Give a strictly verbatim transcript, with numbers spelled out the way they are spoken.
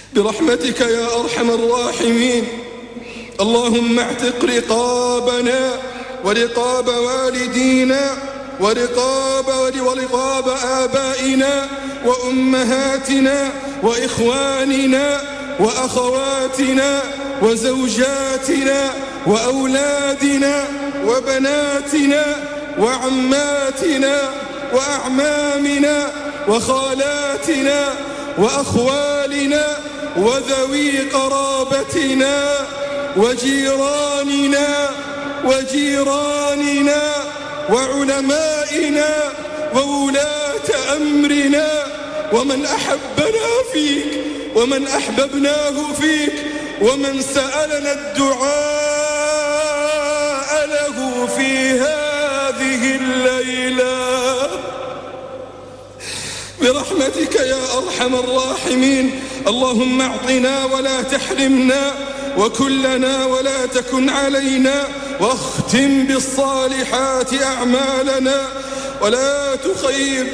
برحمتك يا أرحم الراحمين. اللهم اعتق رقابنا ورقاب والدينا ورقاب ورقاب آبائنا وأمهاتنا وإخواننا وأخواتنا وزوجاتنا وأولادنا وبناتنا وعماتنا وأعمامنا وخالاتنا وأخوالنا وذوي قرابتنا وجيراننا وجيراننا وعلمائنا وولاة أمرنا ومن أحبنا فيك ومن أحببناه فيك ومن سألنا الدعاء له في هذه الليلة برحمتك يا أرحم الراحمين. اللهم اعطنا ولا تحرمنا وكن لنا ولا تكن علينا واختم بالصالحات أعمالنا ولا تخيب